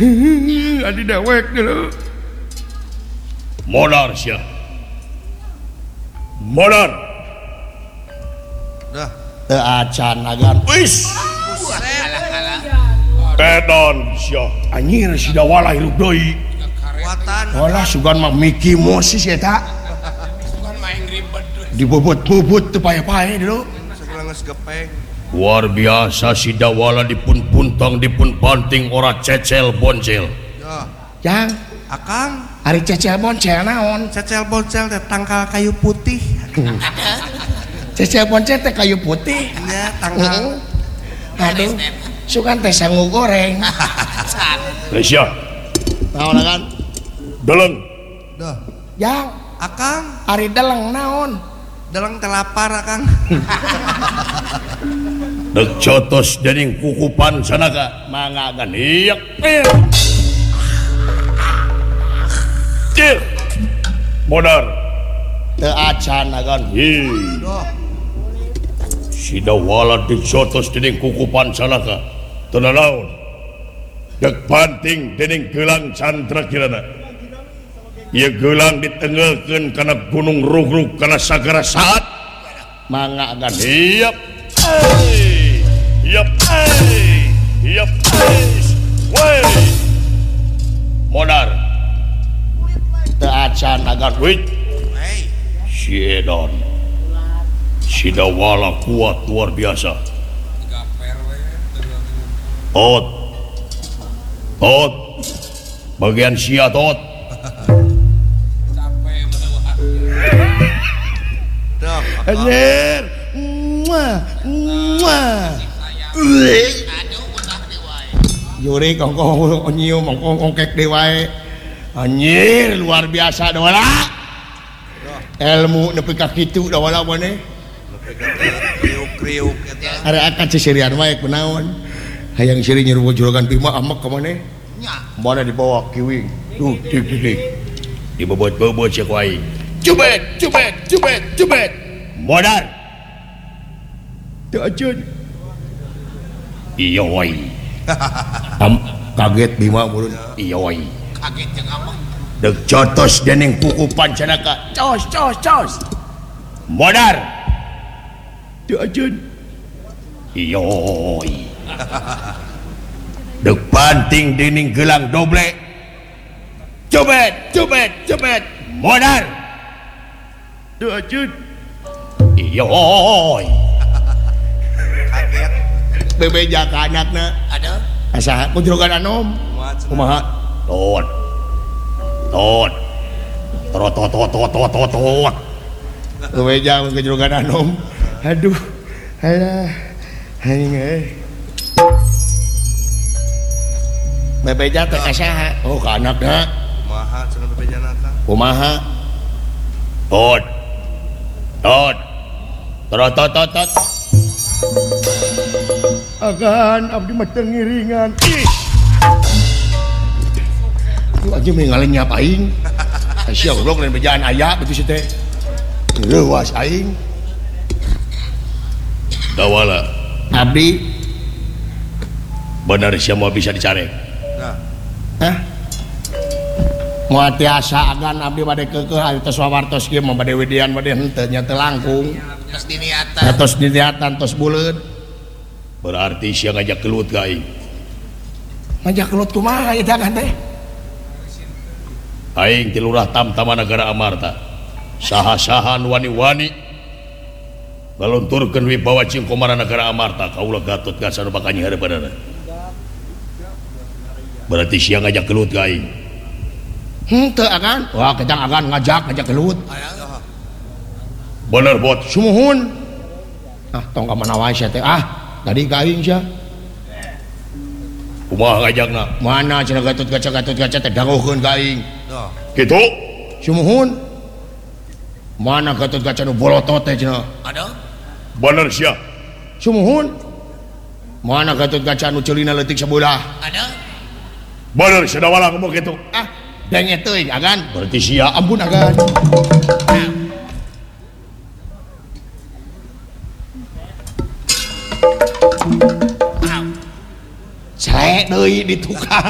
adi dewek dulu modar sia modar dah teu acan agan wis pedon sia anjir si dawala hirup deui kuatan olah sugan mah Mickey Mouse sih eta dibobot-bobot teu pae-pae dulu sebelah geus gepeng luar biasa si dawala dipun puntang dipun banting ora cecel boncel ya yang akang ari cecel boncel naon cecel boncel teh tangkal kayu putih cecel boncel teh kayu putih ya tangkal aduh sugan teh sangu goreng Lesia naon kan deleng dah yang akang ari deleng naon dalang teh lapar akang dek jotos dening kukupan sanaka mangagan iyak cil modar teu acan agan doh si dawala dijotos dening kukupan sanaka teu naon dek banting dening gelang candra kirana ieu gelang ditengelkeun kana gunung rugrug kana sagara saat mangagan Yap, yap, yap, woi, modar, teu acan agan wait, hei si Edon, si dawala kuat luar biasa. Tot, tot, bagian sia tot. dah anjir Yuri kongkong nyiu mongkong kek dewae anjir luar biasa dawala ilmu nepi ka kitu dawala maneh kriuk-kriuk eta are akan sisirian wae kunaon hayang siri nyeruwo juragan Bima amek ka maneh mana dibawa kiwing tuh dik Dibobot-bobot si kuai. cubet cubet cubet cubet Modar, teu acan iya woi, kaget Bima murun iya woi. kaget jeung apa Dek jotos dening kukupan sanaka, cos cos cos modar, teu acan iya woi. Dek banting dening gelang doble, cubet, cubet, cubet, modar, teu acan iya woi. kaget bebeja ka anakna ada asa kujrogan anom kumaha Tot, tot, tot, tot, tot, tot, tot, tot, tot. bebeja kujrogan anom aduh alah aing bebeja teh kasaha oh ka anakna kumaha cenah bebejan akang kumaha Tot, tot, tot, tot, tot, tot. agan abdi mah teu ngiringan lu aja meninggalin nyapa aing sia goblok lain bejaan aya begitu teh leuwas aing Dawala, abdi benar siapa bisa dicari? nah hah moal tiasa agan abdi bade keukeuh ari tos wawartos kieu mah bade widian bade henteu nya teu langkung terus diniatan tos diniatan tos buleud Berarti siang ngajak kelut ka aing. ngajak kelut kumaha eta kan teh Aing ti lurah Tamtama Nagara Amarta. Saha-sahan wani-wani ngalunturkeun wibawa cingkomana Nagara Amarta kaula Gatot Kaca nu bakal nyiheureupana. Berarti siang ngajak kelut ka aing. henteu agan wah kejang agan ngajak kelut Bener bot. sumuhun tong ka mana wae sia teh tadi ka aing sia Kumaha ngajakna? mana cenah Gatot Kaca teh dawuhkeun ka aing dah Kitu? sumuhun mana Gatot Kaca nu bolotot teh cenah ada Bener sia. sumuhun mana Gatot Kaca nu ceulina leutik sebelah ada Bener sia dawala ngomong kitu. denget teuing agan Berarti sia ampun agan Selek deui di tukang